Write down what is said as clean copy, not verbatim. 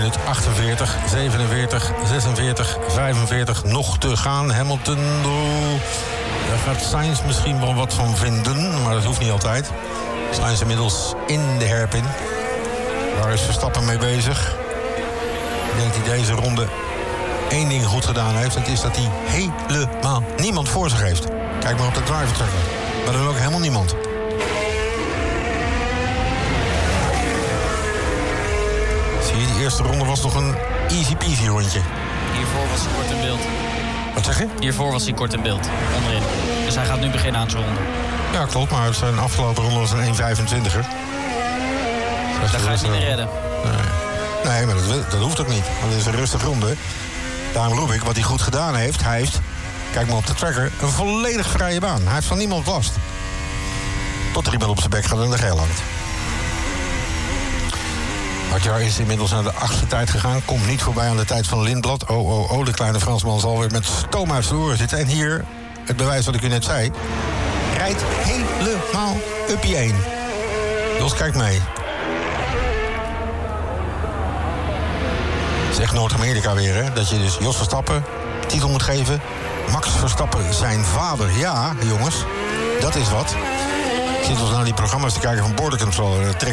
minuut 48, 47, 46, 45. Nog te gaan. Hamilton, daar gaat Sainz misschien wel wat van vinden. Maar dat hoeft niet altijd. Sainz inmiddels in de hairpin. Waar is Verstappen mee bezig? Ik denk dat hij deze ronde één ding goed gedaan heeft. En het is dat hij helemaal niemand voor zich heeft. Kijk maar op de driver tracker. Maar dan ook helemaal niemand. Zie je, die eerste ronde was nog een easy peasy rondje. Hiervoor was hij kort in beeld. Wat zeg je? Hiervoor was hij kort in beeld, onderin. Dus hij gaat nu beginnen aan zijn ronde. Ja, klopt, maar zijn afgelopen ronde was een 1,25er. Dat ga je niet meer redden. Nee, maar dat hoeft ook niet. Want het is een rustige ronde. Daarom roep ik, wat hij goed gedaan heeft... Hij heeft, kijk maar op de tracker, een volledig vrije baan. Hij heeft van niemand last. Tot er iemand op zijn bek gaat en de geel hangt. Hadjar is inmiddels naar de 8e tijd gegaan. Komt niet voorbij aan de tijd van Lindblad. De kleine Fransman zal weer met stoom uit zijn oren zitten. En hier, het bewijs wat ik u net zei... rijdt helemaal uppie 1. Jos, kijk mee. Zegt Noord-Amerika weer, hè? Dat je dus Jos Verstappen titel moet geven. Max Verstappen, zijn vader. Ja, jongens, dat is wat. Ik zit ons naar die programma's te kijken van Border Control.